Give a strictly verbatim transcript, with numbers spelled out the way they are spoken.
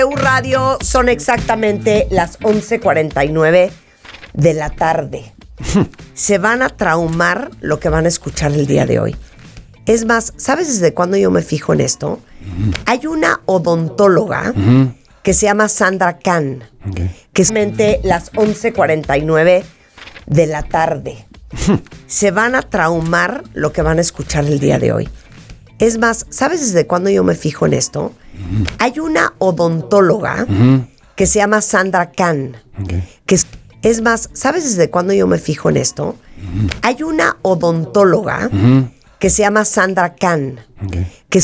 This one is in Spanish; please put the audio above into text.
Radio, son exactamente las once cuarenta y nueve de la tarde. Se van a traumar lo que van a escuchar el día de hoy. Es más, ¿sabes desde cuándo yo me fijo en esto? Uh-huh. Hay una odontóloga uh-huh. que se llama Sandra Kahn, okay. que es exactamente las once cuarenta y nueve de la tarde. Uh-huh. Se van a traumar lo que van a escuchar el día de hoy. Es más, ¿sabes desde cuándo yo me fijo en esto? Uh-huh. Hay una odontóloga uh-huh. que se llama Sandra Kahn, okay. que es, es más, ¿sabes desde cuándo yo me fijo en esto? Uh-huh. Hay una odontóloga uh-huh. que se llama Sandra Kahn, okay. que